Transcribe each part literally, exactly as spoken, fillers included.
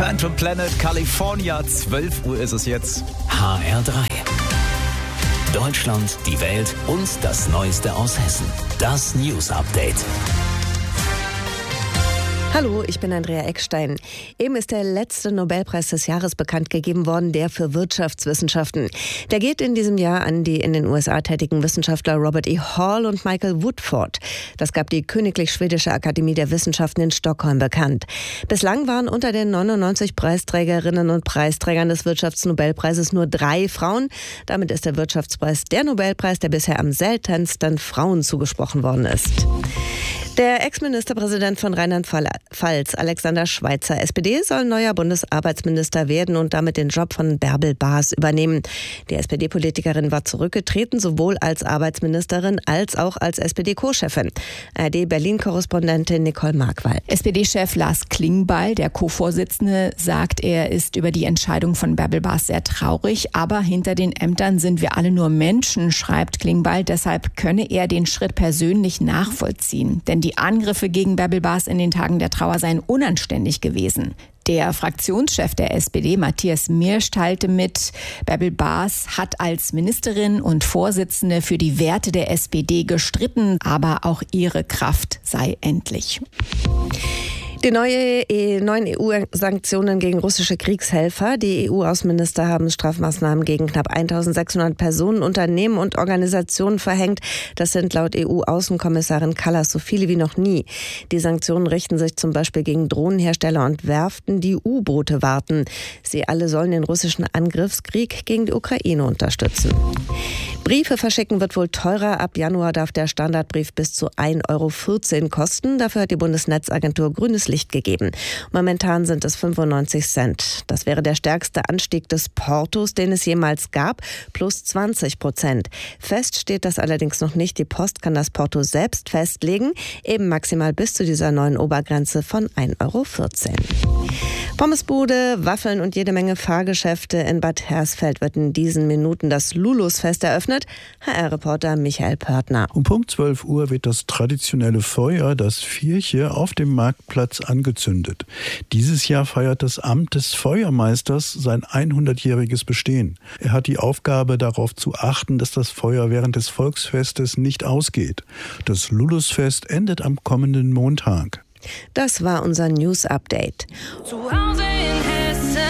Phantom Planet, California, zwölf Uhr ist es jetzt. H R drei. Deutschland, die Welt und das Neueste aus Hessen. Das News Update. Hallo, ich bin Andrea Eckstein. Eben ist der letzte Nobelpreis des Jahres bekannt gegeben worden, der für Wirtschaftswissenschaften. Der geht in diesem Jahr an die in den U S A tätigen Wissenschaftler Robert E. Hall und Michael Woodford. Das gab die Königlich Schwedische Akademie der Wissenschaften in Stockholm bekannt. Bislang waren unter den neunundneunzig Preisträgerinnen und Preisträgern des Wirtschaftsnobelpreises nur drei Frauen. Damit ist der Wirtschaftspreis der Nobelpreis, der bisher am seltensten Frauen zugesprochen worden ist. Der Ex-Ministerpräsident von Rheinland-Pfalz, Alexander Schweitzer, S P D, soll neuer Bundesarbeitsminister werden und damit den Job von Bärbel Baas übernehmen. Die S P D-Politikerin war zurückgetreten, sowohl als Arbeitsministerin als auch als S P D-Co-Chefin. A R D-Berlin-Korrespondentin Nicole Markwall. S P D-Chef Lars Klingbeil, der Co-Vorsitzende, sagt, er ist über die Entscheidung von Bärbel Baas sehr traurig. Aber hinter den Ämtern sind wir alle nur Menschen, schreibt Klingbeil. Deshalb könne er den Schritt persönlich nachvollziehen. Denn die Angriffe gegen Bärbel Baas in den Tagen der Trauer seien unanständig gewesen. Der Fraktionschef der S P D, Matthias Mirsch, teilte mit, Bärbel Baas hat als Ministerin und Vorsitzende für die Werte der S P D gestritten, aber auch ihre Kraft sei endlich. Die neue, neuen E U-Sanktionen gegen russische Kriegshelfer. Die E U-Außenminister haben Strafmaßnahmen gegen knapp eintausendsechshundert Personen, Unternehmen und Organisationen verhängt. Das sind laut E U-Außenkommissarin Kallas so viele wie noch nie. Die Sanktionen richten sich zum Beispiel gegen Drohnenhersteller und Werften, die U-Boote warten. Sie alle sollen den russischen Angriffskrieg gegen die Ukraine unterstützen. Briefe verschicken wird wohl teurer. Ab Januar darf der Standardbrief bis zu ein Euro vierzehn kosten. Dafür hat die Bundesnetzagentur grünes Licht gegeben. Momentan sind es fünfundneunzig Cent. Das wäre der stärkste Anstieg des Portos, den es jemals gab, plus zwanzig Prozent. Fest steht das allerdings noch nicht. Die Post kann das Porto selbst festlegen, eben maximal bis zu dieser neuen Obergrenze von ein Euro vierzehn. Pommesbude, Waffeln und jede Menge Fahrgeschäfte in Bad Hersfeld wird in diesen Minuten das Lulusfest eröffnet. H R-Reporter Michael Pörtner. Um Punkt zwölf Uhr wird das traditionelle Feuer, das Vierche, auf dem Marktplatz angezündet. Dieses Jahr feiert das Amt des Feuermeisters sein hundertjähriges Bestehen. Er hat die Aufgabe, darauf zu achten, dass das Feuer während des Volksfestes nicht ausgeht. Das Lulusfest endet am kommenden Montag. Das war unser News-Update. Zu Hause in Hessen.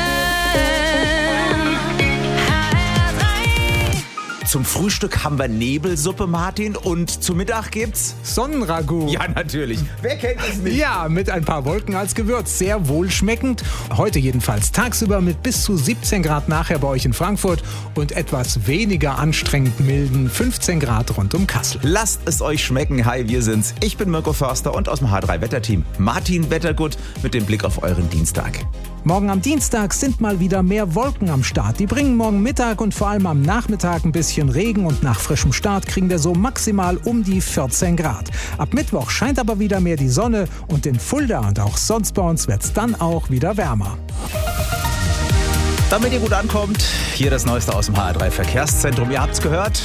Zum Frühstück haben wir Nebelsuppe, Martin, und zu Mittag gibt's Sonnenragout. Ja, natürlich. Wer kennt es nicht? Ja, mit ein paar Wolken als Gewürz. Sehr wohlschmeckend. Heute jedenfalls tagsüber mit bis zu siebzehn Grad nachher bei euch in Frankfurt und etwas weniger anstrengend milden fünfzehn Grad rund um Kassel. Lasst es euch schmecken. Hi, wir sind's. Ich bin Mirko Förster und aus dem H drei Wetterteam Martin Wettergut mit dem Blick auf euren Dienstag. Morgen am Dienstag sind mal wieder mehr Wolken am Start. Die bringen morgen Mittag und vor allem am Nachmittag ein bisschen Regen und nach frischem Start kriegen wir so maximal um die vierzehn Grad. Ab Mittwoch scheint aber wieder mehr die Sonne und in Fulda und auch sonst bei uns wird's dann auch wieder wärmer. Damit ihr gut ankommt, hier das Neueste aus dem H R drei Verkehrszentrum. Ihr habt's gehört.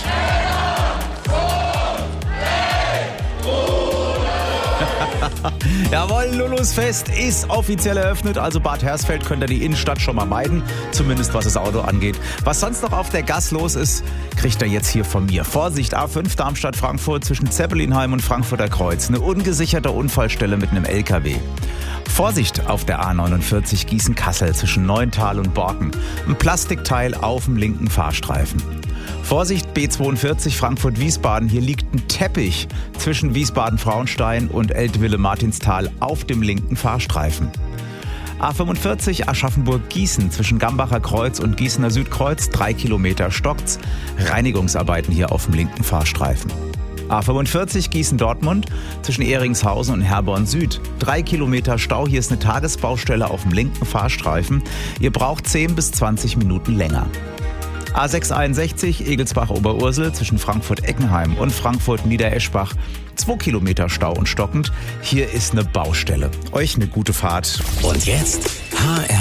Jawohl, Lulusfest ist offiziell eröffnet, also Bad Hersfeld könnt ihr die Innenstadt schon mal meiden, zumindest was das Auto angeht. Was sonst noch auf der Gas los ist, kriegt ihr jetzt hier von mir. Vorsicht, A fünf Darmstadt-Frankfurt zwischen Zeppelinheim und Frankfurter Kreuz, eine ungesicherte Unfallstelle mit einem L K W. Vorsicht auf der A neunundvierzig Gießen-Kassel zwischen Neuntal und Borken, ein Plastikteil auf dem linken Fahrstreifen. Vorsicht, B zweiundvierzig Frankfurt-Wiesbaden. Hier liegt ein Teppich zwischen Wiesbaden-Frauenstein und Eltville-Martinstal auf dem linken Fahrstreifen. A fünfundvierzig Aschaffenburg-Gießen zwischen Gambacher Kreuz und Gießener Südkreuz. Drei Kilometer stockt's. Reinigungsarbeiten hier auf dem linken Fahrstreifen. A fünfundvierzig Gießen-Dortmund zwischen Ehringshausen und Herborn Süd. Drei Kilometer Stau. Hier ist eine Tagesbaustelle auf dem linken Fahrstreifen. Ihr braucht zehn bis zwanzig Minuten länger. A sechshunderteinundsechzig Egelsbach-Oberursel zwischen Frankfurt-Eckenheim und Frankfurt-Niedereschbach. Zwei Kilometer Stau und stockend. Hier ist eine Baustelle. Euch eine gute Fahrt. Und jetzt H R